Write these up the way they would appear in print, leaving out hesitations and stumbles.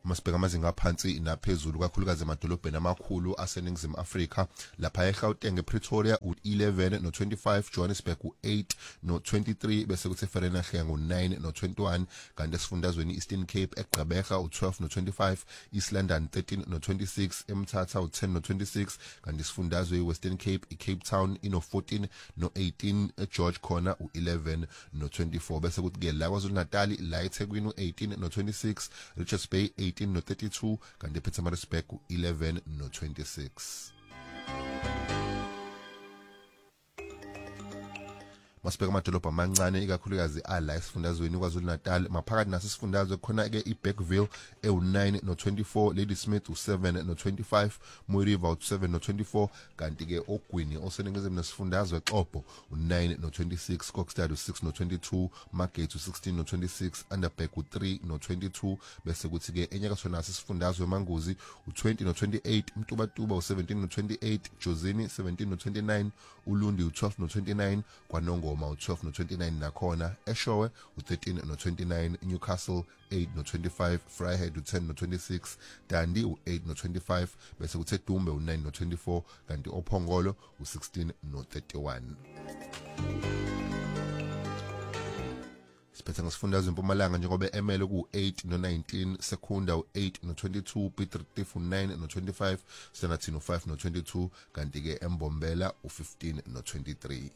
masibheka amazinga aphansi naphezulu kakhulukazi emadolobheni amakhulu aseningizimu Afrika lapha eGauteng ePretoria u11 no25, Johannesburg u8 no23, bese kuthi eVereeniging u9 no21, kanti esifundazweni Eastern Cape eGqeberha u12 no25, East London 13 no26, eMthatha u10 no26, kanti isifundazwe iWestern Cape iCape Town ino14 no18, eGeorge Corner u11 no24, bese kuthi ke la KwaZulu Natal la eThekwini u18 no26, Richards Bay 18 no32, kanti ePietermaritzburg u11 no26. Masibheka amadolobha amancane ikakhulukazi ala esifundazweni KwaZulu Natal maphakathi naso isifundazwe khona ke iBergville u9 no24, Ladysmith u7 no25, Mooi River u7 no24, kanti ke oGwini oseningizimu nesifundazwe Xobho u9 no26, Kokstad u6 no22, Margate u16 no26, Underberg u3 no22, bese kuthi ke enyakatho naso isifundazwe Manguzi u20 no28, Mtubatuba u17 no28, Jozini 17 no29, uLundi u12 no29, KwaNongoma u12 no29 nakhona, eShowe u13 no29, Newcastle 8 no25, Vryheid u10 no26, Dandi u8 no25, bese kuthe Dumbe u9 no24, kanti oPhongolo u16 no31. Siphethe ngesifundazwe eMpumalanga njengoba emele ku8 no19, Secunda u8 no22, Piet Retief u9 no25, Standerton u5 no22, kanti ke eMbombela u15 no23.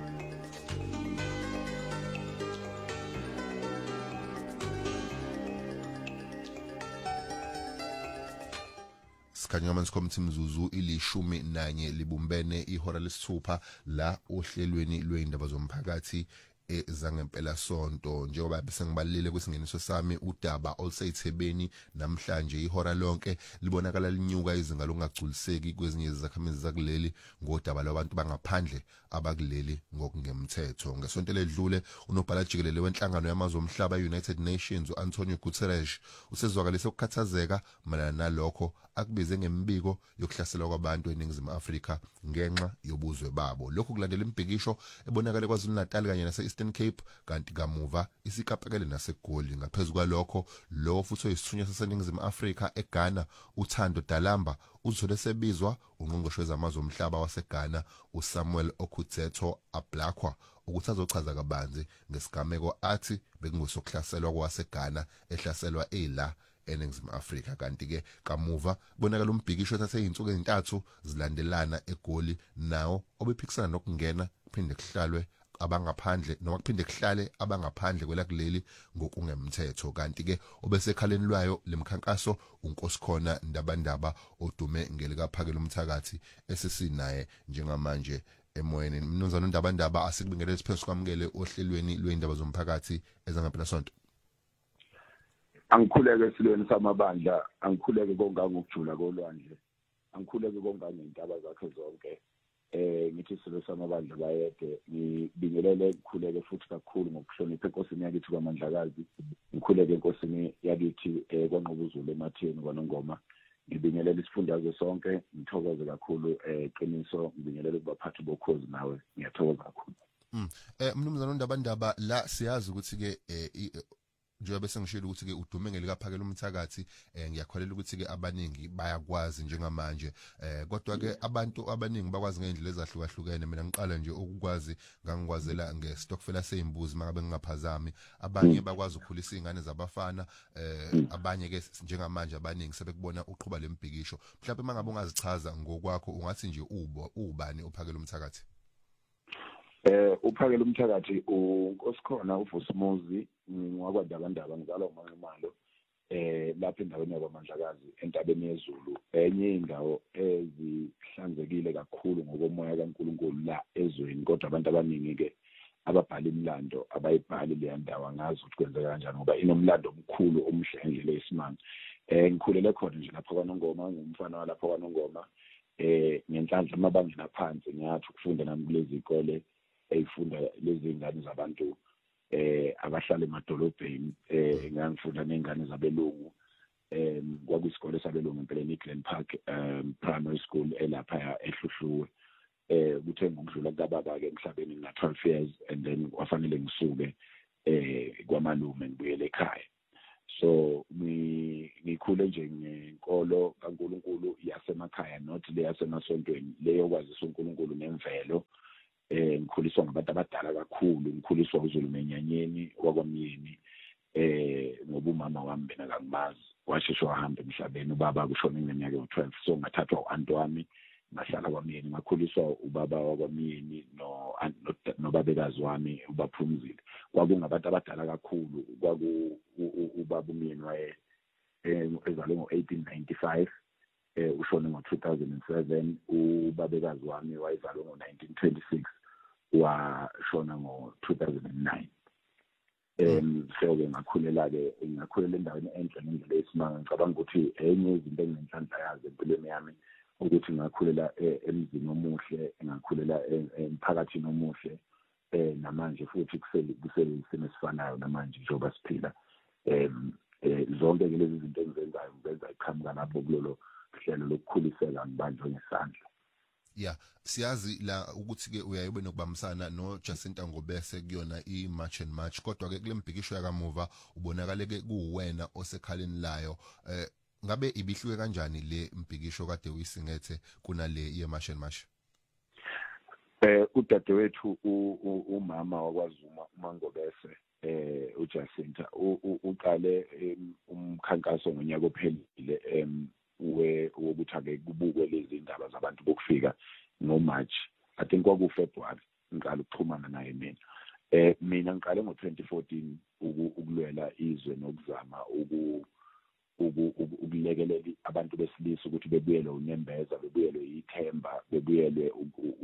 Sikhanya ngamanzi komthi mzuzu ilishumi nanye libumbene ihora lesithupha la ohlelweni lweindaba zomphakathi ezangempela sonto njengoba bese ngibalile kwisingeniso sami udaba oluseyithebeni namhlanje ihora lonke libonakala linyuka izinga lokungagculiseki kwezinye izakhamizi zakuleli ngodaba labantu bangaphandle abakuleli ngokungemthetho. Ngesonto ledlule unobhala jikelele wenhlangano yamazwe omhlaba United Nations uAntonio Guterres usezwakalise ukukhathazeka malana nalokho akubize ngembiko yokuhlaselwa kwabantu eningizimu Afrika ngenxa yobuzwe babo. Lokhu kulandela imbhikisho ebonakala KwaZulu Natal kanye nase Eastern Cape kanti kamuva isikapekele naseGoli. Ngaphezulu kwalokho lo futhi oyisithunywa saseningizimu Afrika eGhana uThando Dalamba uzithole sebizwa ungqongqoshe wezamazwe omhlaba waseGhana uSamuel Okudzeto Ablakwa ukuthi azochaza kabanzi ngesigameko athi bekungosokuhlaselwa kwaseGhana ehlaselwa ela eningizimu Afrika. Kanti ke kamuva bonakala umbhikisho ethathe izinsuku ezintathu zilandelana eGoli nawo obephikisana nokungena kuphinde kuhlalwe abangaphandle noma kuphinde kuhlale abangaphandle kwelakuleli ngokungemthetho. Kanti ke obesekhaleni lwayo lemkhankaso uNkosikhona Ndabandaba odume ngelikaphakela umthakathi esesinaye njengamanje emoyeni. Mnumzana uNdabandaba asikubingelele siphezu kwamukele ohlelweni lweindaba zomphakathi ezangempela sonto. Angikhuleke silweni samabandla, angikhuleke kongangokujula kolwandle, angikhuleke kongangendaba zakhe zonke. Ngithi silwe samabandla bayede ngibingelele ukukhuleke futhi kakhulu ngokuhlonipha enkosini yakithi kwaMandlakazi, ngikhuleke enkosini yakithi kwaNqubuzulu ematheni kwaNongoma, ngibingelele isifundazwe sonke, ngithokoze kakhulu qiniso, ngibingelele kubaphathi bokhozi nawe, ngiyathokoza kakhulu. Mnumzana uNdabandaba la siyazi ukuthi ke njengoba sengishilo ukuthi ke udume ngelikaphakela umthakathi ngiyakholela ukuthi ke abaningi bayakwazi njengamanje kodwa ke abantu abaningi bakwazi ngendlela ezahlukahlukene. Mina ngiqala nje ukukwazi ngangikwazela ngestokfela sezimbuzi mangabe ngingaphazami. Abanye bakwazi ukukhulisa izingane zabafana abanye ke njengamanje abaningi sebekubona uqhuba lembhikisho. Mhlawumbe mangabe ungazichaza ngokwakho ungathi nje ubani ophakela umthakathi? Uphakela umthakathi uNkosikhona uVusumuzi ngwakwaNdabandaba ngizalwa uManqimalo lapha endaweni yakwamandlakazi entabeni yeZulu, enye indawo ezihlanzekile kakhulu ngokomoya kaNkulunkulu la ezweni. Kodwa abantu abaningi ke ababhala imlando abayibhali le ndawo angazi ukuthi kwenzeka kanjani ngoba inomlando omkhulu omuhle ngendlela yesimanga. Ngikhulele khona nje lapha kwaNongoma, ngumfana walapha kwaNongoma. Ngenhlanhla amabangela phansi ngiyathi ukufunda nami kulezi ikole eyifunda lezi ingane zabantu abahlala emadolobheni. Ngangifunda nengane zabelungu kwakuyisikole sabelungu empeleni eGlen Park Primary School elapha eHluhluwe. Kuthe ngokudlula kababa ke emhlabeni ngina 12 years and then kwafanele ngisuke kwamalume ngibuyele ekhaya. So ngikhule ngikhule nje ngenkolo kaNkulunkulu yasemakhaya not le yasemasontweni leyo kwazisa uNkulunkulu nemvelo. Ngikhuliswa ngabantu abadala kakhulu, ngikhuliswa uZulu Menyanyeni wakwamyeni. Ngoba umama wami mina kangimazi, washeshe wahamba emhlabeni, ubaba kushona ngineminyaka ewu-12, so ngathathwa u-anti wami ngahlala kwamyeni, ngakhuliswa ubaba wakwamyeni nobabekazi wami ubaphumzile. Kwakungabantu abadala kakhulu, ubaba umyeni waye ezalwe ngo-1895, ushone ngo-2007. Ubabekazi wami wayezalwe ngo-1926, washona ngo-2009. So-ke ngakhulela endaweni enhle ngendlela esimanga. Ngicabanga ukuthi enye izinto enginenhlanhla yazo empilweni yami ukuthi ngakhulela emzini omuhle, ngakhulela emphakathini omuhle, namanje futhi kuselisimo esifanayo namanje njengoba siphila. Zonke-ke lezi zinto engizenzayo ngizenza iqhamuka lapho kulolo hlelo lokukhuliseka ngibanjwe ngesandla. Yeah, siyazi la ukuthi-ke uyayibe nokubambisana noJacinta Ngobese kuyona i-March and March, kodwa-ke kule mbhikisho yakamuva ubonakale-ke kuwena osekhaleni layo. Ngabe ibihluke kanjani le mbhikisho kade uyisingethe kunale ye-March and March? Udadewethu umama wakwaZuma uMangobese, uJacinta uqale umkhankaso ngonyaka ophelile wokuthi ake kubukwe lezi ndaba zabantu bokufika ngoMarch. I think kwakuFebruary ngiqala ukuxhumana naye mina ngiqale ngo-2014 ukulwela izwe nokuzama ukulekelela abantu besilisa ukuthi bebuyele unyembeza, bebuyele ithemba, bebuyele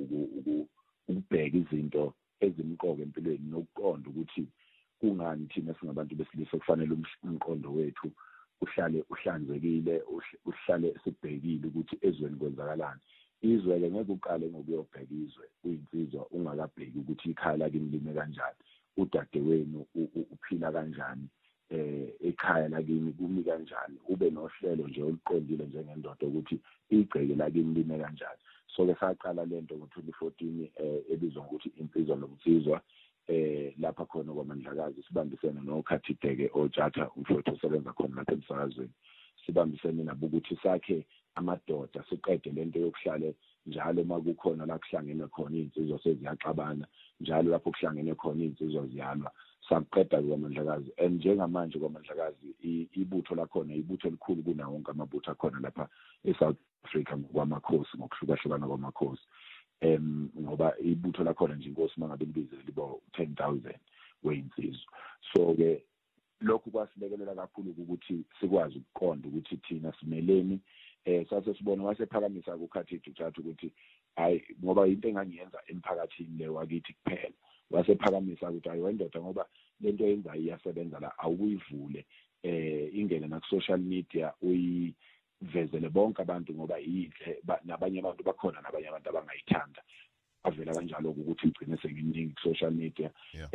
ukubheka izinto ezimqoka empilweni nokuqonda ukuthi kungani thina singabantu besilisa kufanele umqondo wethu uhlale uhlanzekile, uhlale sibhekile ukuthi ezweni kwenzakalani. Izwe-ke ngeke uqale ngokuyobheka izwe uyinsizwa ungakabheki ukuthi ikhaya lakini lime kanjani, udadewenu uphila kanjani, ekhaya lakini kumi kanjani, ube nohlelo nje oluqondile njengendoda ukuthi igceke lakini lime kanjani. So-ke saqala lento ngo-2014 ebizwa ngokuthi insizwa nobunsizwa. Lapha khona kwaMandlakazi sibambisene noKhathideke Ojatha, umfowethu osebenza khona lapha emsakazweni. Sibambisene nabo ukuthi sakhe amadoda, siqede lento yokuhlale njalo makukhona la kuhlangene khona insizwa seziyaxabana, njalo lapho kuhlangene khona insizwa ziyalwa. Saqeda kwaMandlakazi, and njengamanje kwaMandlakazi ibutho lakhona ibutho elikhulu kunawo wonke amabutho akhona lapha eSouth Africa ngokwamakhosi, ngokuhlukahlukana kwamakhosi. Ngoba ibutho lakhona nje inkosi mangabe libizele libo 10,000 weyinsizwa. So-ke lokhu kwasilekelela kakhulu ukuthi sikwazi ukuqonda ukuthi thina simeleni. Sase sibona wasephakamisa kuKhathideke Ojatha ukuthi hayi, ngoba into engangiyenza emphakathini le wakithi kuphela, wasephakamisa ukuthi hayi wendoda ngoba lento yenzayo iyasebenza la, awuyivule ingene na ku-social media uyivezele bonke abantu ngoba yinhle, nabanye abantu bakhona, nabanye abantu abangayithanda. Avela kanjalo ukuthi igcine senginingi ku-social media.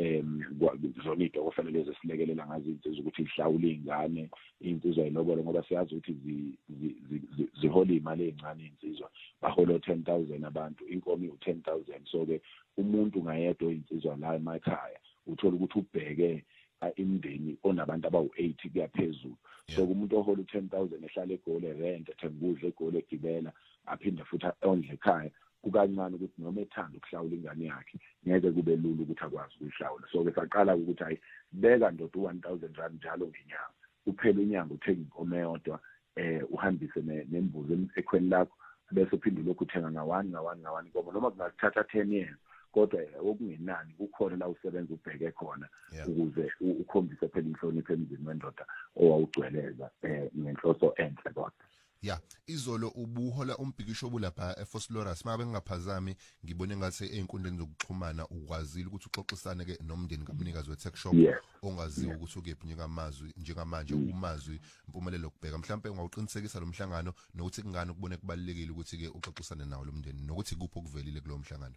Zona into okufanele zesilekelela ngazo insizwa ukuthi ihlawule iy'ngane, iy'nsizwa yilobole, ngoba siyazi ukuthi zihola iy'mali ey'ncane iy'nsizwa, bahola 10,000 abantu, inkomo iwu-10,000. So-ke umuntu ngayedwa oy'nsizwa la emakhaya uthola ukuthi ubheke imindeni onabantu abawu-80 kuya phezulu. So umuntu ohola u-10,000 ehlala eGoli, rent, ethenga ukudla eGoli, egibela, aphinde futhi ondle ekhaya, kukancane ukuthi noma ethanda ukuhlawula ingane yakhe ngeke kube lula ukuthi akwazi ukuyihlawula. So-ke saqala ukuthi hayi, beka ndoda u-1,000 rand njalo ngenyanga, uphela unyanga uthenga inkomo eyodwa, uhambise nembuzi ekhweni lakho, bese uphinde lokhu uthenga nga-1 inkomo, noma kungakuthatha 10 years, kodwa okungenani kukhona la usebenza ubheke khona ukuze ukhombise phela inhlonipho emzini wendoda owawugcweleza ngenhloso enhle kodwa. Yeah, izolo ubuhola umbhikisho obulapha eFosloras, mabe ngingaphazami ngibone ngathi einkundleni zokuxhumana ukwazile ukuthi uxoxisane ke nomndeni kamnikazi we-tech shop ongaziwa ukuthi ukephi njengamanje umazwi impumelelo kubheka. Mhlawumbe ungawuqinisekisa lo mhlangano nokuthi kungani kubone kubalekile ukuthi ke uxoxisane nawo lo mndeni nokuthi kupho kuvelile kulo mhlangano.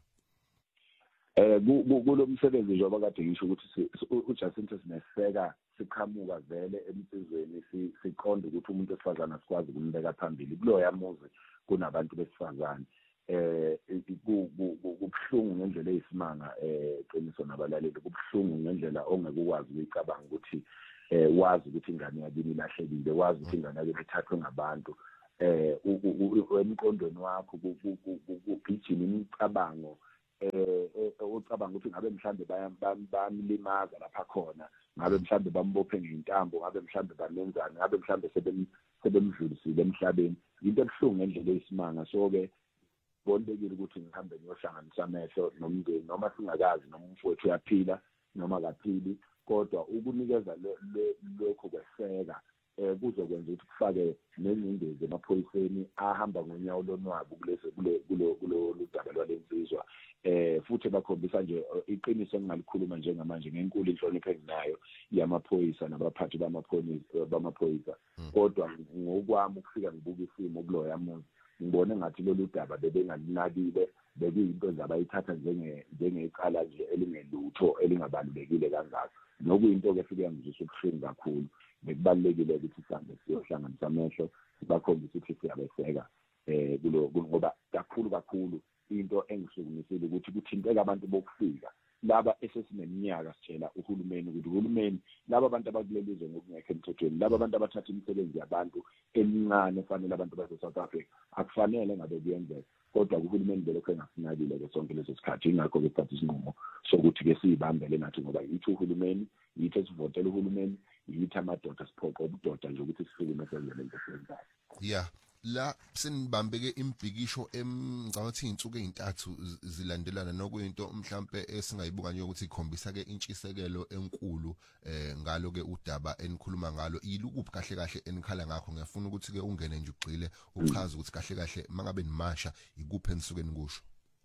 Kulo msebenzi njengoba kade ngisho ukuthi uJacinta sineseka siqhamuka vele emsizweni, siqonde ukuthi umuntu wesifazane asikwazi ukumbeka phambili kuloya muzi kunabantu besifazane. Kubuhlungu ngendlela eyisimanga, qiniso nabalaleli, kubuhlungu ngendlela ongeke ukwazi ukuyicabanga ukuthi wazi ukuthi ingane yakini ilahlekile, wazi ukuthi ingane yakini ithathwe ngabantu, emqondweni wakho kugijima imicabango ucabanga ukuthi ngabe mhlambe bayamlimaza lapha khona, ngabe mhlambe bambophe ngentambo, ngabe mhlambe bamenzani, ngabe mhlambe sebemdlulisile emhlabeni. Into ebuhlungu ngendlela eyisimanga. So-ke kubalulekile ukuthi ngihambe ngiyohlanganisa amehlo nomndeni, noma singakazi noma umfowethu uyaphila noma akaphili, kodwa ukunikeza lokho kweseka kuzokwenza ukuthi kufake nengcindezi emaphoyiseni ahamba ngonyawo lonwabu kulo daba lwalensizwa. Futhi bakhombisa nje iqiniso engalikhuluma njengamanje ngenkulu inhlonipho enginayo yamaphoyisa nabaphathi bamaphoyisa, kodwa ngokwami ukufika ngibuka isimo kulo yamuzi ngibone ngathi lolu daba bebengalinakile, bekuyinto zabayithatha njengecala nje elingelutho elingabalulekile kangako, nokuyinto-ke fike yangizwisa ubuhlungu kakhulu. Bekubalulekile ukuthi sihambe siyohlanganisa amehlo sibakhombisa ukuthi siyabeseka ngoba kakhulu into engisukumisile ukuthi kuthinteka abantu bokufika laba esesineminyaka sitshela uhulumeni ukuthi uhulumeni laba abantu abakulelizwe ngokungekho emthethweni, laba abantu abathatha imisebenzi yabantu emincane efanele abantu base-South Africa akufanele ngabe kuyenzeka, kodwa uhulumeni belokhu engasinakile-ke sonke leso sikhathi. Ingakho-ke sithatha isinqumo sokuthi-ke siyibambele nathi, ngoba yithi uhulumeni, yithi esivotela uhulumeni, yithi amadoda siphoqa ubudoda nje ukuthi sifike senzele into esiyenzayo. Yeah, la senibambeke imbhikisho ngicabanga iy'nsuku ey'ntathu zilandelana, nokuyinto mhlampe esingayibuka nje ukuthi ikhombisa-ke intshisekelo enkulu ngalo-ke udaba enikhuluma ngalo. Yilukuphi kahle kahle enikhala ngakho? Ngiyafuna ukuthi-ke ungene nje ugxile uchaze ukuthi kahle kahle mangabe nimasha ikuphi enisuke nikusho.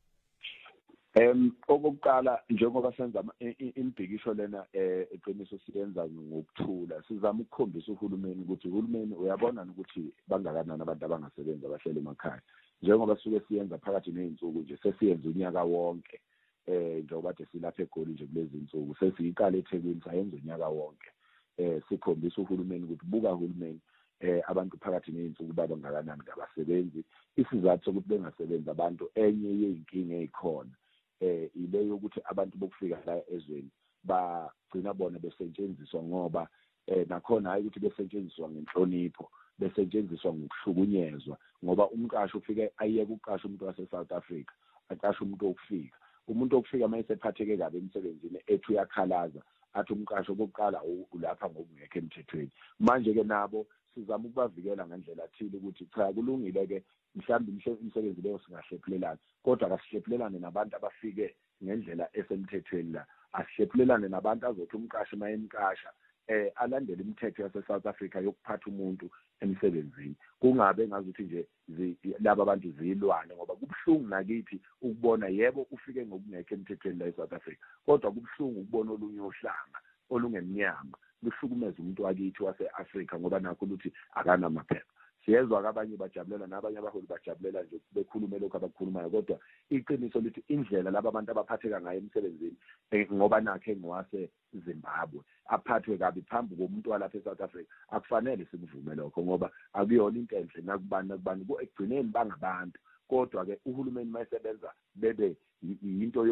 Okokuqala, njengoba senza imbhikisho lena eqiniso siyenza ngokuthula, sizama ukukhombisa uhulumeni ukuthi uhulumeni uyabona ukuthi bangakanani abantu abangasebenzi abahleli emakhaya. Njengoba suke siyenza phakathi ney'nsuku nje, sesiyenza unyaka wonke njengoba kade silapha eGoli nje kulezi nsuku, sesiyiqala eThekwini sayenza unyaka wonke. Sikhombisa uhulumeni ukuthi buka uhulumeni abantu phakathi ney'nsuku babangakanani ngabasebenzi. Isizathu sokuthi bengasebenzi abantu, enye yey'nkinga ey'khona ile yokuthi abantu bokufika la ezweni bagcina bona besetshenziswa, ngoba nakhona hayi ukuthi besetshenziswa ngenhlonipho, besetshenziswa ngokuhlukunyezwa, ngoba umqashi ufike ayeke uqasha umuntu wase-South Africa, aqashe umuntu wokufika. Umuntu wokufika mayesephatheke kabi emsebenzini ethi uyakhalaza, athi umqashi okokuqala ulapha ngokungekho emthethweni. Manje-ke nabo sizama ukubavikela ngendlela athile ukuthi cha, kulungile-ke mhlawumbe imisebenzi leyo singahlephulelana, kodwa akasihlephulelane nabantu abafike ngendlela esemthethweni la. Asihlephulelane nabantu azothi umqashi mayemqasha alandele imithetho yase-South Africa yokuphatha umuntu emsebenzini. Kungabe ngazuthi nje laba bantu ziyilwane, ngoba kubuhlungu nakithi ukubona yebo ufike ngokungekho emthethweni la e-South Africa, kodwa kubuhlungu ukubona olunye uhlanga olungemnyama luhlukumeza umuntu wakithi wase-Afrika ngoba nakho ukuthi akanamaphepha. Siyezwa abanye bajabulela nabanye abaholi bajabulela nje bekhulume lokho abakukhulumayo, kodwa iqiniso lithi indlela laba abantu abaphatheka ngayo emsebenzini, ngoba nakhe ngwase Zimbabwe aphathwe kabi phambi komuntu walapha eSouth Africa, akufanele sikuvume lokho, ngoba akuyona into enhle nakubani ekugcineni bangabantu. Kodwa-ke uhulumeni mayesebenza bebe yinto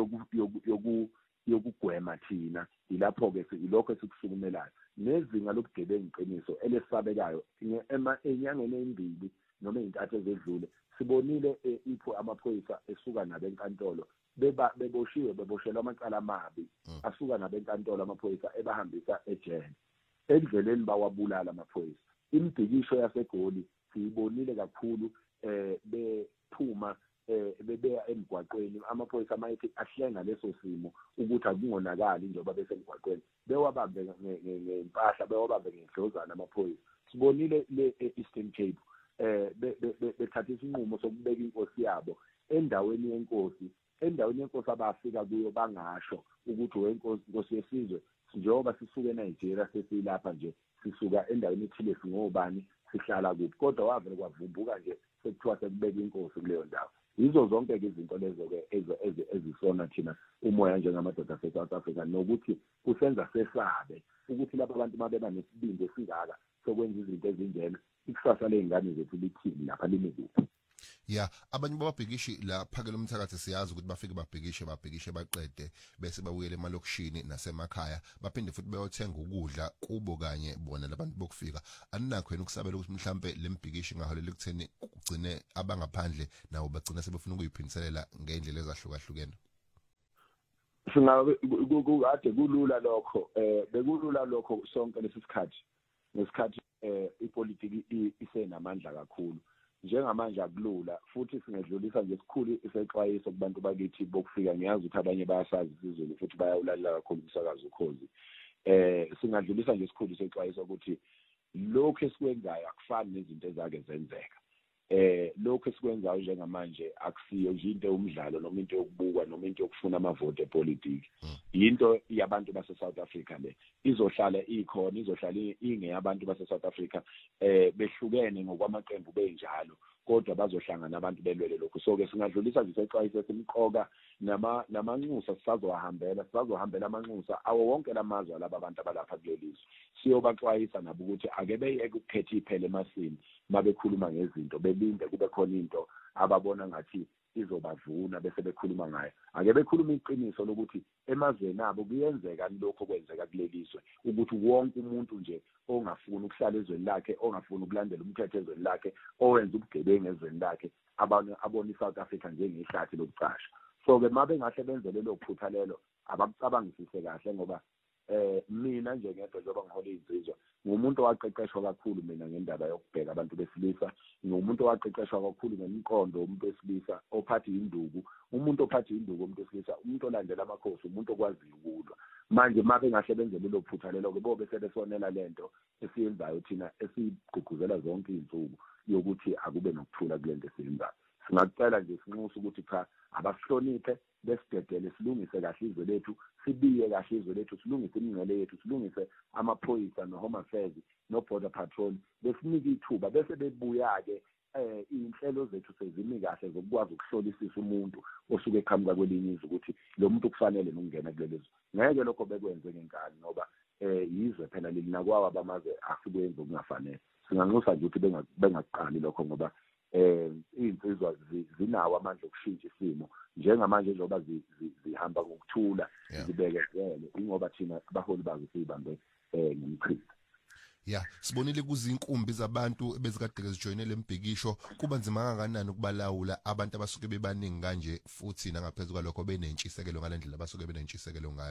yokugwema thina, ilapho-ke ilokho esikusukumelayo. Nezinga lobugebengu iqiniso elesabekayo enyangeni ezimbili noma ezintathu ezedlule sibonile amaphoyisa esuka nabenkantolo beboshelwa amacala amabi, asuka nabenkantolo amaphoyisa ebahambisa ejele, endleleni bawabulala amaphoyisa. Imbhikisho yaseGoli siyibonile kakhulu bephuma bebeya emgwaqweni, amaphoyisa mayethi ahlenga leso simo ukuthi akungonakali njengoba besemgwaqweni, bewabambe ngempahla, bewabambe ngendlozana amaphoyisa. Sibonile le-Eastern Cape bethatha isinqumo sokubeka inkosi yabo endaweni yenkosi abafika kuyo bangasho ukuthi wenkosi yesizwe, njengoba sisuke eNigeria sesilapha nje, sisuka endaweni ethile singobani, sihlala kuphi, kodwa wavele kwavumbuka nje sekuthiwa sekubeka inkosi kuleyo ndawo. Yizo zonke-ke izinto lezo-ke ezisona thina umoya njengamadoda ase-South Africa, nokuthi kusenza sesabe ukuthi laba bantu mabeba nesibindi esingaka sokwenza izinto ezinjena, ikusasa ley'ngane zethu lithini lapha lime kuphi. ya abanye bababhikishi la phakela umthakathi siyazi ukuthi bafike babhikishe baqede bese babuyele emalokishini nasemakhaya baphinde futhi bayothenga ukudla kubo kanye bona labantu bokufika aninakho yena ukusabela ukuthi mhlambe lembhikishi ngaholela ekutheni ugcine abangaphandle nawo bagcina sebefuna ukuyiphiniselela ngeindlela ezahlukahlukene. Singabe kade kulula lokho bekulula lokho sonke lesikhathi ngesikhathi ipolitiki isenamandla kakhulu njengamanje akulula futhi singedlulisa nje isikhulu isexwayiso kubantu bakithi bokufika ngiyazi ukuthi abanye bayasazi isizulu futhi bayawulalela kakhulu umsakazo ukhozi singadlulisa nje isikhulu isexwayiso ukuthi lokho esikwenzayo akufani nezinto ezake zenzeka lokho esikwenzayo njengamanje akusiyo nje into umdlalo noma into yokubukwa noma into yokufuna amavote epolitiki into yabantu base South Africa le izohlala ikhona izohlala ingeyabantu base South Africa behlukene ngokwamaqembu benjalo kodwa bazohlangana abantu belwele lokho so ke singadlulisa nje isexwayiso esimqoka namanxusa sisazohambela amanxusa awo wonke lamazwe laba abantu abalapha kulelizwe siyobaxwayisa nabo ukuthi ake beyeke ukukhetha iphele emasini mabekhuluma ngezinto belinde kube khona into ababona ngathi izobavuna bese bekhuluma ngayo ake bekhuluma iqiniso lokuthi emazweni abo kuyenzeka lokho kwenzeka kulelizwe ukuthi wonke umuntu nje ongafuni ukuhlala ezweni lakhe ongafuni ukulandela umthetho ezweni lakhe owenza ubugebengu ezweni lakhe abona iSouth Africa njengehlathi lokucasha so ke mabe ngahle benze lelo phutha lelo abakucabangisise kahle ngoba mina nje ngedwa njengoba ngihola insizwa ngumuntu owaqeqeshwa kakhulu mina ngendaba yokubheka abantu besilisa ngumuntu owaqeqeshwa kakhulu ngemiqondo umuntu wesilisa ophatha induku umuntu ophatha induku umuntu wesilisa umuntu olandela amakhosi umuntu okwaziyo ukulwa manje mabe ngahle benze lelo phutha lelo ke bobe sebesonela lento esiyenzayo thina esigqugquzela zonke izinsuku yokuthi akube nokuthula kulento esiyenzayo singacela nje sinxusa ukuthi cha abasihloniphe besidedele silungise kahle izwe lethu sibiye kahle izwe lethu silungise imingcele yethu silungise amaphoyisa no-Home Affairs no-Border Patrol besinike ithuba bese bebuya ke inhlelo zethu sezimi kahle zokukwazi ukuhlolisisa umuntu osuke eqhamuka kwelinye izwe ukuthi lo muntu kufanele nokungena kulelo zwe ngeke lokho bekwenze ngenkani ngoba yizwe phela lilinakwawo abamaze asikwenza okungafanele singanxusa nje ukuthi bengaqali lokho ngoba insizwa zinawo amandla okushintsha isimo njengamanje njengoba zihamba ngokuthula zibekezele ingoba thina abaholi bazo sibambe ngomkhiqizo ya sibonile kuzinkumbi zabantu bezikade zijoyinele embhikisho kuba nzima kangakanani ukubalawula abantu abasuke bebaningi kanje futhi nangaphezulu kwalokho benentshisekelo ngalendlela abasuke benentshisekelo ngayo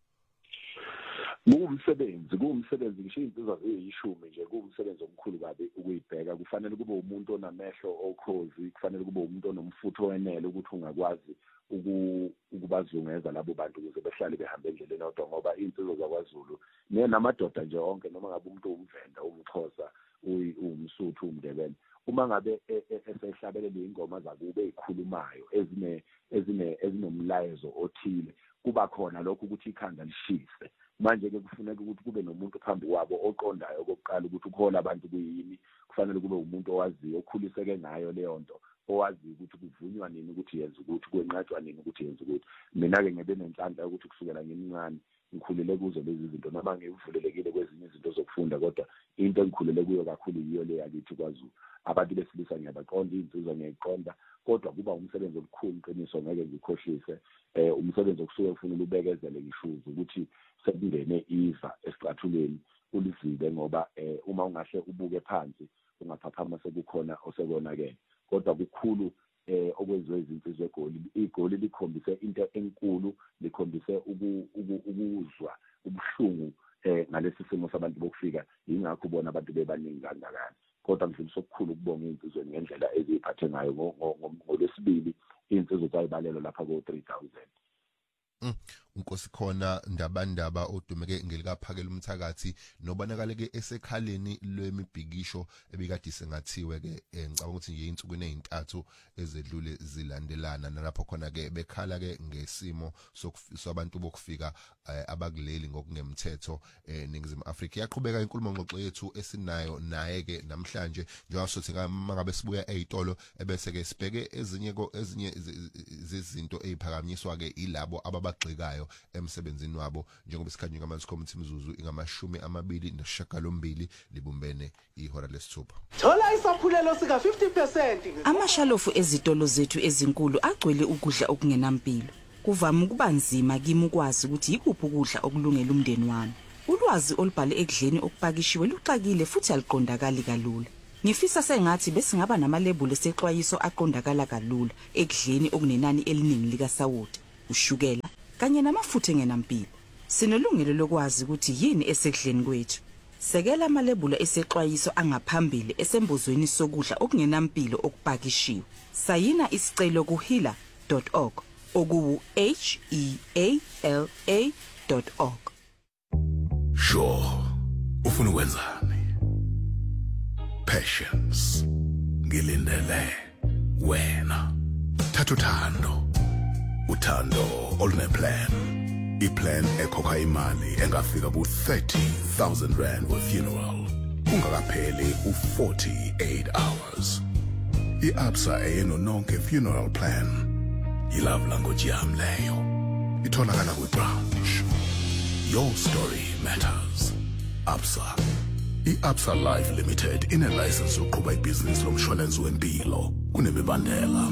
kuwumsebenzi ngisho insizwa ziyishumi nje kuwumsebenzi omkhulu kabi ukuyibheka kufanele kube umuntu onamehlo okhozi kufanele kube umuntu onomfutho wenele ukuthi ungakwazi ukubazungeza labo bantu ukuze behlale behamba endleleni kodwa ngoba insizwa zakwaZulu namadoda nje onke noma ngabe umuntu umvenda umXhosa umSuthu umNdebele uma ngabe esehlabelela ingoma zakube ezikhulumayo ezinomlayezo othile kuba khona lokho ukuthi ikhanda lishise manje ke kufuneka ukuthi kube nomuntu phambi kwabo oqondayo okokuqala ukuthi ukhola abantu kuyini kufanele kube umuntu owaziyo okhuliseke ngayo leyo nto owazi ukuthi kuvunywa nini ukuthi yenze ukuthi kwenqatshwa nini ukuthi yenze ukuthi mina ke ngebe nenhlanhla ukuthi kusukela ngimncane ngikhulele kuzo lezi zinto noma ngivulelekile kwezinye izinto zokufunda kodwa into engikhulele kuyo kakhulu yiyo le yakithi kwaZulu abantu besilisa ngiyabaqonda insizwa ngiyayiqonda kodwa kuba umsebenzi omkhulu iqiniso ngeke ngikhohlise umsebenzi okusuke kufanele ubekezele ngishuze ukuthi sekungene iva esicathulweni ulizibe ngoba uma ungahle ubuke phansi ungaphaphama sekukhona osekonakele kodwa kukhulu okwenziwe izinsizwa igoli likhombise into enkulu likhombise ukuzwa ubuhlungu ngalesi simo sabantu bokufika ingakho ubona abantu bebaningi kangakanani kodwa ngifisa okukhulu ukubonga insizwe ngendlela eziphathe ngayo ngolesibili insizwe zayibalelo lapha ko 3000 unkosi khona ndabandaba odumeke ngelikaphakela umthakathi nobonakaleke esekhaleni lwemibhikisho ebikade sengathiwe ke ngicabanga ukuthi nje insukwini ezintathu ezedlule zilandelana nalapho khona ke bekhala ke ngesimo sokubantu bokufika abakuleli ngokungemthetho eNingizimu Afrika yaqhubeka inkulumo ngxoxo yethu esinayo naye ke namhlanje njengoba sothi mangabe sibuya ezitolo ebese ke sibheke ezinye zezinto eziphakanyiswa ke ilabo ababagxikayo abalandelayo emsebenzini wabo njengoba isikhanywa ngamanzi community mzuzu ingama28 libumbene ihora lesithupha. Thola isaphulelo sika 50%. Amashalofu ezitolo zethu ezinkulu agcwele ukudla okungenampilo. Kuvama ukuba nzima kimi ukwazi ukuthi yikuphi ukudla okulungele umndeni wami. Ulwazi olubhale ekudleni okupakishiwe luxakile futhi aliqondakali kalula. Ngifisa sengathi bese ngaba namalebuli esexwayiso aqondakala kalula ekudleni okunenani eliningi likasawoti, ushukela kanye namafutha engenampilo. Sinelungelo lokwazi ukuthi yini esekudleni kwethu. Sekela amalebuli esexwayiso angaphambili esembozweni sokudla okungenampilo okupakishiwe. Sayina isicelo ku healer.org okuwu HEALA.org. Sure, ufuna ukwenzani? Patience, ngilindele wena. Thatha uthando oluneplan. Iplan ekhokha imali engafika ku-30,000 rand with funeral. Ungakapheli u-48 hours. I-Absa eyeno nonke funeral plan. I-love language yami leyo. Itholakala kwi-branch. Your story matters. Absa. I-Absa Life Limited ine-license yokuqhuba ibhizinisi lomshwalense wempilo kunemibandela.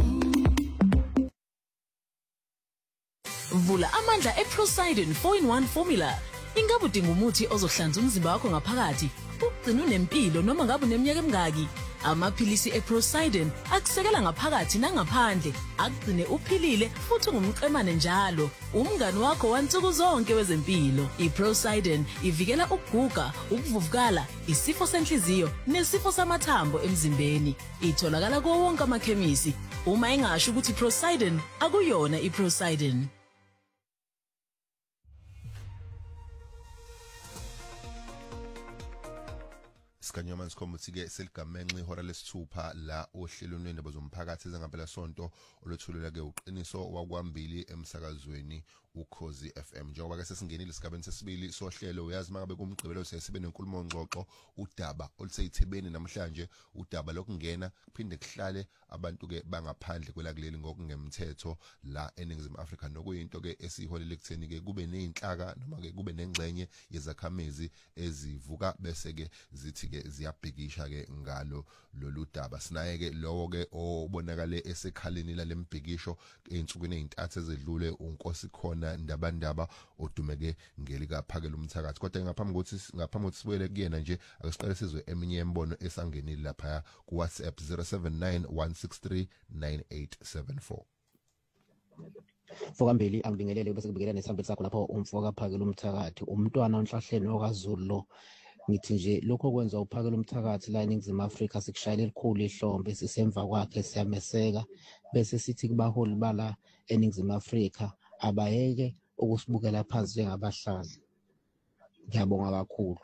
Vula amandla eProsidin 4-in-1 formula. Ingabe udinga umuthi ozohlanza umzimba wakho ngaphakathi, ugcina unempilo noma ngabe uneminyaka emingaki? Amaphilisi eProsidin akusekela ngaphakathi nangaphandle, akugcine uphilile futhi ungumqemane njalo. Umngani wakho wansuku zonke wezempilo. iProsidin ivikela ukuguga, ukuvuvukala, isifo senhliziyo nesifo samathambo emzimbeni. Itholakala kuwo wonke amakhemisi. Uma engasho ukuthi Prosidin akuyona iProsidin. Isikhanywa amanzi community ke seligamenxe ihora lesithupha la ohlelweni lwendaba zomphakathi ezangempela sonto olwethulela ke uqiniso wakwambili emsakazweni uKhozi FM. Njengoba ke sesingenile isigabeni sesibili sohlelo, uyazi mangabe kumgqibelo sesibe nenkulumo ngxoxo udaba oluseyithebeni namhlanje, udaba lokungena kuphinde kuhlale abantu ke bangaphandle kwelakuleli ngokungemthetho la eNingizimu Afrika, nokuyinto ke esiholele kutheni ke kube nezinhlaka noma ke kube nengxenye yezakhamezi ezivuka bese ke zithi ke ziyabhekisha ke ngalo lolu daba. Sinaye ke lowo ke obonakale esekhaleni lalembhekisho einsukwini ezintathu ezedlule uNkosi khona ndabandaba odumeke ngelika phakela umthakathi. Kodwa ngaphambi kokuthi sibuyele kuyena nje akusiqale sizwe eminye yembono esangenile lapha ku WhatsApp 0791639874. Mfokambili angibingelele bese kubikela nesambeli sakho lapho umfoka phakela umthakathi umntwana onhlahleni okaZulu lo. Ngithi nje lokho kwenza uphakela umthakathi la eNingizimu Afrika sikushayela elikhulu ihlombe sisemva kwakhe siyameseka bese sithi kubaholi bala eNingizimu Afrika abayeke ukusibukela phansi njengabahlali. Ngiyabonga kakhulu.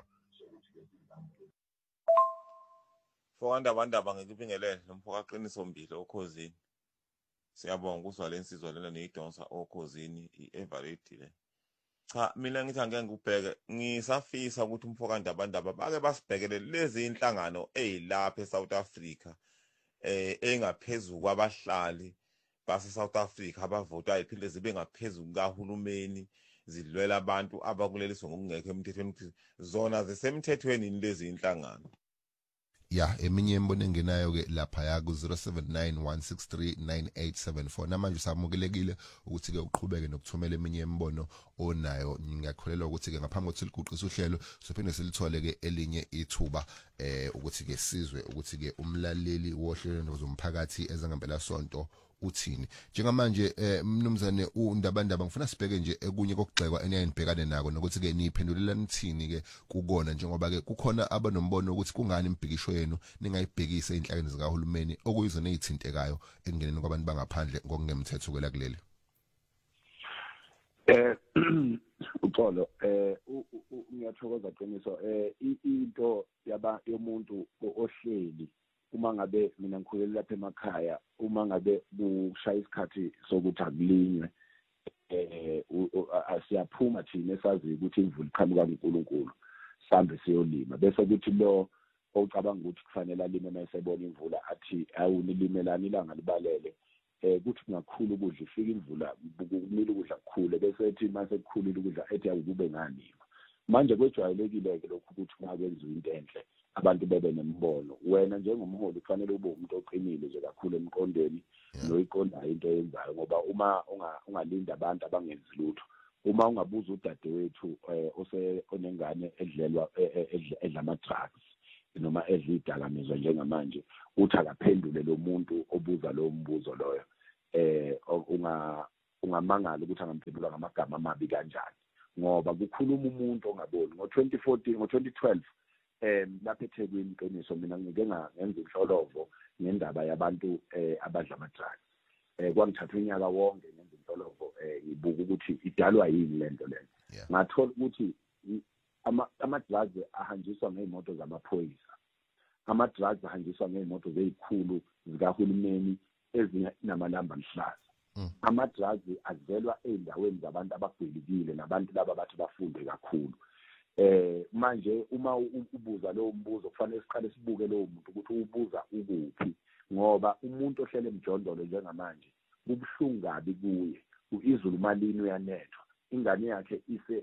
Fokandabandaba ngikubingelele nomfoka qiniso mbili okhosini. Siyabonga ukuzwa lensizwa lena neyidonsa okhosini iEverett le. Cha mina ngithi angeke ngubheke, ngisafisa ukuthi umfoka ndabandaba bake basibhekele lezi inhlangano ezilapha eSouth Africa engaphezulu kwabahlali base South Africa abavota iphinde zibe ngaphezulu kahulumeni, zidlwela abantu abakuleliswa ngokungekho emthethweni ukuthi zona zisemthethweni lezi inhlangano. Ya eminye imbono engenayo ke lapha ya ku 0791639874. Namanje samukelekile ukuthi ke uqhubeke nokuthumela eminye imbono onayo. Ngiyakholelwa ukuthi ke ngaphambi kokuthi liquqise uhlelo sophinde silithole ke elinye ithuba ukuthi ke sizwe ukuthi ke umlaleli wohlelo zomphakathi ezangempela sonto uthini. Njengamanje mnumzane uNdabandaba ngifuna sibheke nje ekunye kokugxekwa eniyayibhekane nako nokuthi ke niphendulela nithini ke kukona, njengoba ke kukhona abanombono ukuthi kungani imbhikisho yenu ningayibhekisa inhlakeni zikahulumeni okuyizona ezithintekayo ekungeneni kwabantu bangaphandle ngokungemthetho kwelakuleli. Uxolo ngiyathokoza qiniso into yomuntu ohleli uma ngabe mina ngikhulele lapha emakhaya, uma ngabe bushaya isikhathi sokuthi akulinywe asiyaphuma thina esazi ukuthi imvula iqhamuka kuNkulunkulu sambe siyolima, bese kuthi lo ocabanga ukuthi kufanele alime mayesebona imvula athi awunilimela ilanga libalele kuthi kungakhulu ukudla ifika imvula kumile ukudla kukhule bese ethi mase kukhulile ukudla ethi akube nganima manje kwejwayelekile ke lokhu ukuthi ungakwenziwa into enhle abantu bebe nembono wena njengomholi kufanele ube umuntu oqinile nje kakhulu emqondweni noyiqondayo into oyenzayo ngoba uma ungalinda abantu abangenzi lutho uma ungabuza udadewethu onengane edlelwa edla ama-drugs noma edla idakamizwa njengamanje uthi akaphendule lo muntu obuza lo mbuzo loyo ungamangala ukuthi angamphendula ngamagama amabi kanjani ngoba kukhuluma umuntu ongaboni ngo-2012 lapha eThekwini Qiniso mina ngike ngenza inhlolovo ngendaba yabantu abadla ama-drugs kwangithatha unyaka wonke ngenza inhlolovo ngibuka ukuthi idalwa yini lento leyo ngathola ukuthi ama-drugs ahanjiswa ngey'moto zamaphoyisa ama-drugs ahanjiswa ngey'moto zey'khulu zikahulumeni ezinamalamba amhlaza ama-drugs azelwa ey'ndaweni zabantu abagwelekile nabantu laba bathi bafunde kakhulu manje uma ubuza lowo mbuzo kufanele siqale sibuke lowo muntu ukuthi ubuza ukuphi ngoba umuntu ohlele emjondolo njengamanje kubuhlungu kabi kuye izulu malini uyanethwa ingane yakhe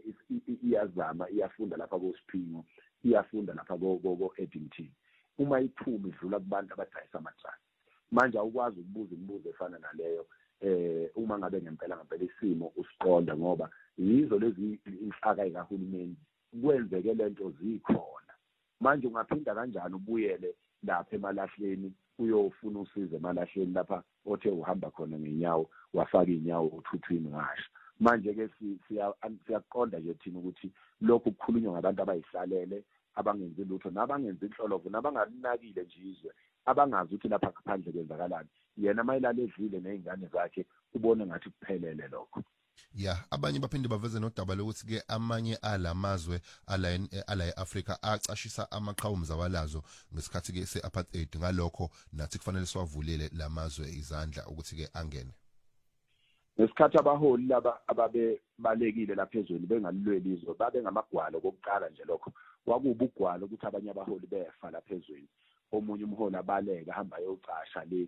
iyazama iyafunda lapha koSiphingo iyafunda lapha ko-Eddington uma iphuma idlula kubantu abadayisa ama-drugs manje awukwazi ukubuza imibuzo efana naleyo uma ngabe ngempela isimo usiqonda ngoba yizo lezi inhlaka zikahulumeni kwenzeke lento zikhona manje ungaphinda kanjani ubuyele lapha emalahleni uyofuna usizo emalahleni lapha othe uhamba khona ngenyawo wafaka inyawo uthuthwini ngasho manje ke siyaqonda nje thina ukuthi lokhu kukhulunywa ngabantu abayihlalele abangenzi lutho nabangenzi inhlolovo nabangalinakile nje izwe abangazi ukuthi lapha ngaphandle kwenzakalani yena mayelala edlile nezingane zakhe ubone ngathi kuphelele lokho abanye baphinde baveze nodaba lokuthi ke amanye alamazwe ala eAfrika acashisa amaqhawumi zawalazo ngesikhathi ke seapartheid ngalokho nathi kufanele siwavulele lamazwe izandla ukuthi ke angene ngesikhathi abaholi laba ababe balekile lapha ezweni bengalilweli izwe babe ngamagwalo kokuqala nje lokho kwakuba ugwalo ukuthi abanye abaholi befa lapha ezweni omunye umholi abaleka hamba ayocasha le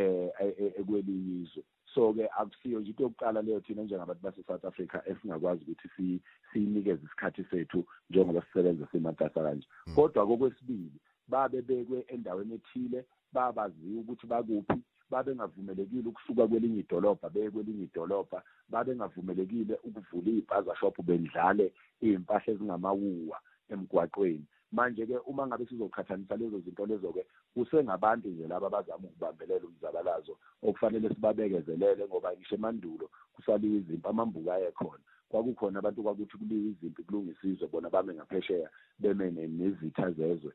ekwelinye izwe so ke akusiyo nje into yokuqala leyo thina njengabantu base South Africa esingakwazi ukuthi siyinikeze isikhathi sethu njengoba sisebenza simatasa kanje kodwa kokwesibili babe bekwe endaweni ethile babaziwa ukuthi bakuphi babe ngavumelekile ukusuka kwelinye idolobha bekwelinye idolobha babe ngavumelekile ukuvula ibhaza shop bendlale impahla ezingamawuwa emgwaqweni manje ke uma ngabe sizoqhathanisa lezo zinto lezo ke kusengabantu nje laba abazama ukubambelela umzabalazo okufanele sibabekezelele ngoba ngisho emandulo kusaliwe izimpi amambuka ekhona kwakukhona abantu kwakuthi kuliwe izimpi kulungisizwe bona bame ngaphesheya beme nezitha zezwe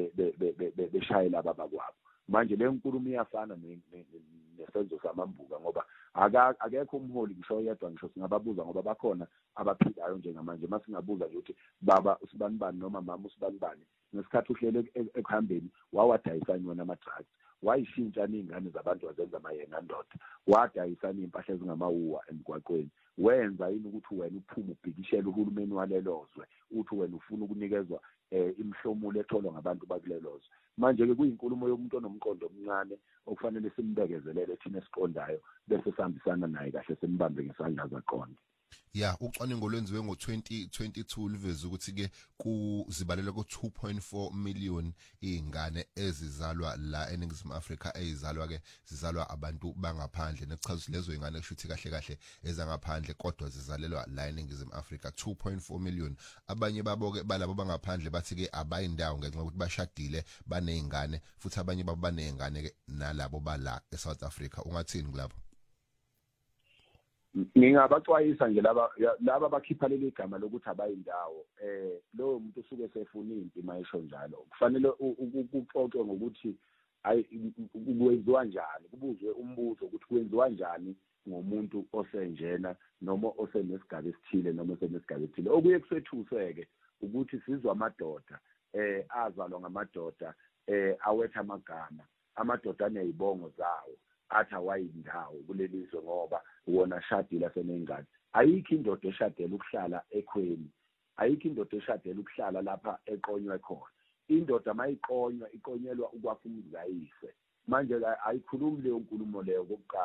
beshayela ababakwabo manje le nkulumo iyafana nesenzo samambuka ngoba akekho umholi ngisho yedwa ngisho singababuza ngoba bakhona abaphilayo njengamanje masingabuza nje ukuthi baba usibanibani noma mama usibanibani ngesikhathi uhlele ekuhambeni wawadayisana wona ama-drugs wayishintsha n'ingane zabantu wazenza mayenga ndoda wadayisana impahla ezingamawuwa emgwaqweni wenza yini ukuthi wena uphume ubhikishela uhulumeni walelozwe uthi wena ufuna ukunikezwa imhlomulo etholwa ngabantu bakulelozwe manje ke kuyinkulumo yomuntu onomqondo omncane okufanele simbekezelele thina esiqondayo bese sihambisana naye kahle simbambe ngesandla zaqonda ucwaningo lwenziwe ngo-2022 liveza ukuthi ke kuzibalelwa ku-2.4 million izingane ezizalwa la eNingizimu Afrika ezizalwa ke zizalwa abantu bangaphandle nekuchaza lezo izingane kushuthi kahle ezangaphandle kodwa zizalelwa la eNingizimu Afrika 2.4 million abanye babo ke balabo bangaphandle bathi ke abayindawo ngenxa ukuthi bashadile banezingane futhi abanye babo banezingane ke nalabo bala eSouth Africa ungathini kulabo Ngingabaxwayisa nje laba bakhipha leli gama lokuthi abayindawo lowo muntu usuke sefuna impi mayisho njalo kufanele ukuxoxe ngokuthi kwenziwa njani kubuzwe umbuzo ukuthi kwenziwa njani ngomuntu osenjena noma osenesigaba esithile noma osenesigaba esithile okuye kusethuseke ukuthi sizwe amadoda azalwa ngamadoda awetha amagama amadoda anezibongo zawo athi awayindawo kulelizwe ngoba wona shadile asenengane ayikho indoda eshadela ukuhlala ekhweni ayikho indoda eshadela ukuhlala lapha eqonywe khona indoda mayiqonywa iqonyelwa ukwakha umzayise manje ayikhulumi leyo nkulumo leyo kokuqala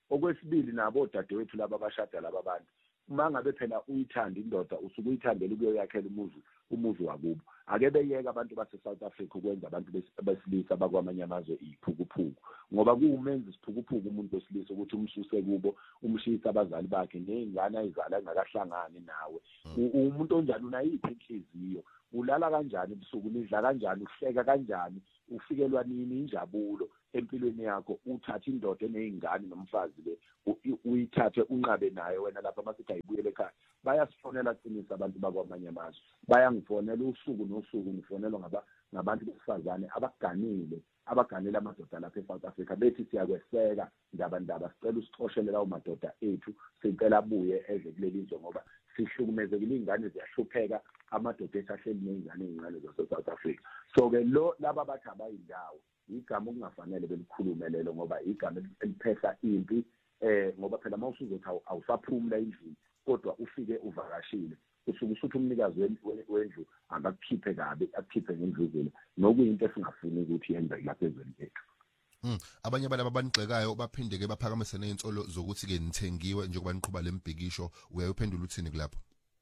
okwesibili nabo odadewethu laba abashada laba abantu uma ngabe phela uyithanda indoda usuke uyithandela ukuyoyakhela umuzi wakubo ake beyeka abantu base South Africa ukwenza abantu besilisa bakwamanye amazwe iphukuphuku ngoba kuwumenza isiphukuphuku umuntu wesilisa ukuthi umsuse kubo umshisa abazali bakhe nezingane ayizala engakahlangani nawe umuntu onjani unayiphi inhliziyo ulala kanjani ebusuku nidla kanjani uhleka kanjani ufikelwa nini injabulo empilweni yakho uthatha indoda enezingane nomfazi le uyithathe unqabe naye wena lapha masithi ayibuyele ekhaya bayasifonela qinisa abantu bakwamanye amazwe bayangifonela usuku nosuku ngifonelwa ngabantu besifazane abaganile amadoda lapha eSouth Africa bethi siyakweseka ndaba sicela usixoshele lawo madoda ethu sicela abuye eze kuleli izwe ngoba sihlukumezekile ingane ziyahlupheka amadoda esahleli nezingane ezincane zase-South Africa so ke laba bathi abayindawo igama okungafanele belikhulume lelo ngoba igama eliphehla impi ngoba phela mawusuzothi awusaphumula endlini kodwa ufike uvakashile usuke usuthi umnikazi wendlu akakukhiphe kabi akukhiphe ngendluzela nokuyinto esingafuni ukuthi yenze lapha ezweni lethu. Abanye balaba abanigxekayo baphinde ke baphakamise neinsolo zokuthi ke nithengiwe njengoba niqhuba lempikisho uyayiphendula uthini kulapho?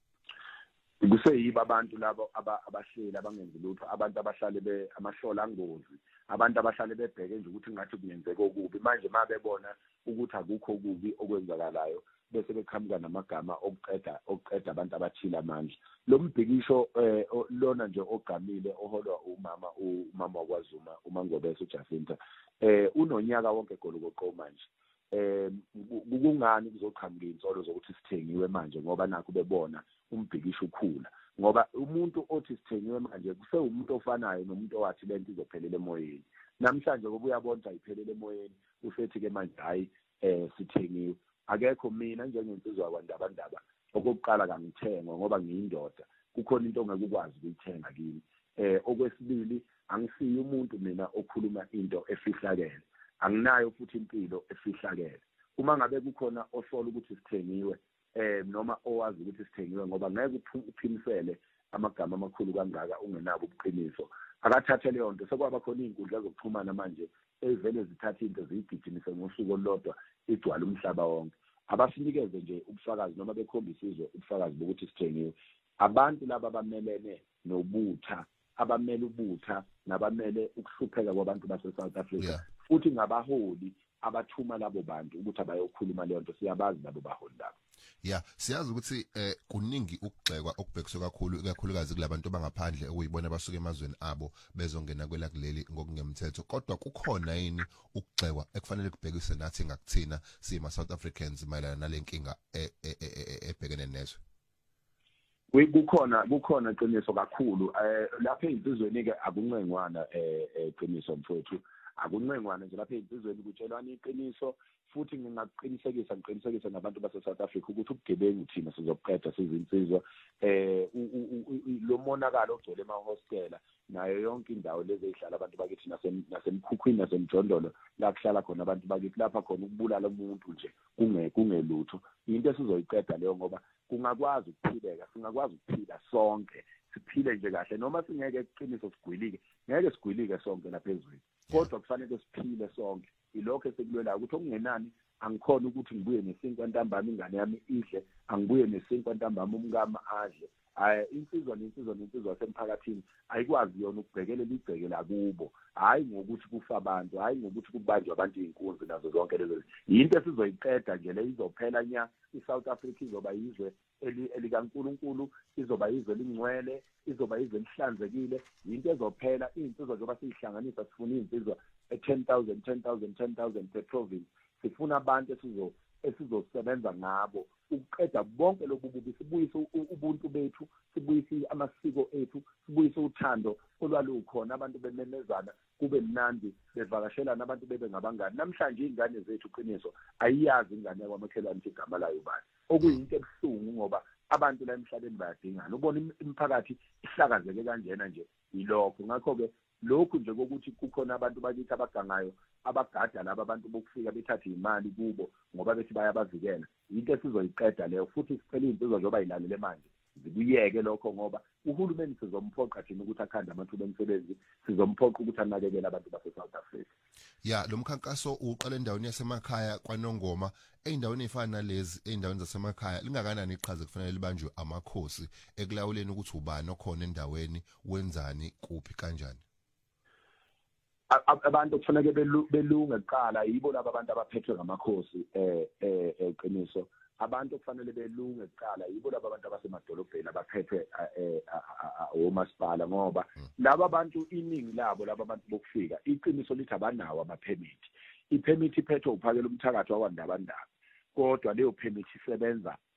Kuseyiba abantu labo abahleli abangenzi lutho abantu abahlale amahlola angozi abantu abahlale bebheke nje ukuthi ngathi kuyenzeka okubi manje mabebona ukuthi akukho kubi okwenzakalayo bese beqhamuka namagama okuqeda abantu abathile amandla lo mbhikisho lona nje ogamile oholwa umama wakwaZuma uMangobese uJacinta unonyaka wonke golokoqo manje kungani kuzoqhamuka insolo zokuthi sithengiwe manje ngoba nakho bebona umbhikisho ukhula ngoba umuntu othi sithengiwe manje kusewumuntu ofanayo nomuntu owathi lento izophelela emoyeni namhlanje ngoba uyabona ayiphelele emoyeni usethi ke manje hayi sithengiwe akekho mina njengensizwa kwandabandaba okokuqala kangithengwa ngoba ngiyindoda kukhona into ongeke ukwazi ukuyithenga kimi okwesibili angisiyi umuntu mina okhuluma into efihlakele anginayo futhi impilo efihlakele uma ngabe kukhona osola ukuthi sithengiwe noma owazi ukuthi sithengiwe ngoba ngeke uphimisele amagama amakhulu kangaka ungenabo ubuqiniso akathathe leyo nto sekwaba khona izinkundla zokuxhumana manje ezivele zithatha into ziyigijimise ngosuku olodwa igcwala umhlaba wonke abasinikeze nje ubufakazi noma bekhombisa izwe ubufakazi bokuthi sithengiwe abantu laba abamelene nobutha abamele ubutha nabamele ukuhlupheka kwabantu base South Africa futhi ngabaholi abathuma labo bantu ukuthi abayokhuluma leyo nto siyabazi labo baholi labo. Siyazi ukuthi kuningi ukugxekwa okubhekiswe kakhulukazi kulabantu bangaphandle okuyibona basuka emazweni abo bezongena kwelakuleli ngokungemthetho kodwa kukhona yini ukugxekwa ekufanele kubhekiswe nathi ngakuthina sima South Africans mayelana nalenkinga ebhekene nezwe? Kukhona iqiniso kakhulu lapha ezizweni ke akuncengwana iqiniso mfowethu akuncengwana nje lapha ezizweni kutshelwana iqiniso futhi ngiqinisekisa nabantu base South Africa ukuthi ubugebengu thina sizobuqeda sizinsizwa lo monakalo ogcwele emahostela nayo yonke indawo lezi ezihlala abantu bakithi nasemkhukhwini nasemjondolo la kuhlala khona abantu bakithi lapha khona ukubulala umuntu nje kungelutho into esizoyiqeda leyo ngoba kungakwazi ukuphileka singakwazi ukuphila sonke siphile nje kahle noma singeke iqiniso sigwilike ngeke sigwilike sonke lapha ezweni kodwa kufanele siphile sonke ilokho esikulwelayo ukuthi okungenani angikhona ukuthi ngibuye nesinkwa ntambama ingane yami idle angibuye nesinkwa ntambama umngama adle insizwa semphakathini ayikwazi yona ukubhekelela ibhekela kubo hayi ngokuthi kufa abantu hayi ngokuthi kubanjwe abantu inkunzi nazo zonke lezo into esizoyiqeda nje le izophela nya iSouth Africa izoba izwe elikaNkulunkulu izoba izwe lingcwele izoba izwe lihlanzekile into ezophela insizwa njengoba siyihlanganisa sifuna insizwa 10,000 per province sifuna abantu esizosebenza ngabo ukuqeda bonke lobu bubi sibuyise ubuntu bethu sibuyise amasiko ethu sibuyise uthando olwalukhona abantu bememezana kube mnandi bevakashelana abantu bebe ngabangani namhlanje izingane zethu qiniso ayiyazi ingane yakwamakhelwane igama layo bani okuyinto ebuhlungu ngoba abantu la emhlabeni bayadingana ubona imiphakathi ihlakazeke kanjena nje ilokho ngakho ke lokhu nje kokuthi kukhona abantu bakithi abagangayo abagada laba abantu bokufika bethathe imali kubo ngoba bethi bayabavikela into esizoyiqeda leyo futhi sicela insizwa njengoba ilalele manje zibuyeke lokho ngoba uhulumeni sizomphoqa thina ukuthi akhanda amathuba emisebenzi sizomphoqa ukuthi anakekele abantu base South Africa. Ya lo mkhankaso uqala endaweni yasemakhaya kwaNongoma eindaweni ezifana nalezi eindaweni zasemakhaya lingakanani iqhaza kufanele libanjwe amakhosi ekulawuleni ukuthi ubani okhona endaweni wenzani kuphi kanjani. Abantu kufanele belunge kuqala yibo laba abantu abaphethwe ngamakhosi eqiniso. Abantu kufanele belunge kuqala yibo laba abantu abasemadolobheni abaphethwe omasipala ngoba laba bantu iningi labo laba abantu bokufika iqiniso lithi abanawo ama-permit. I-permit iphethwe uphakela umthakathi wakwandabandaba kodwa leyo permit isebenza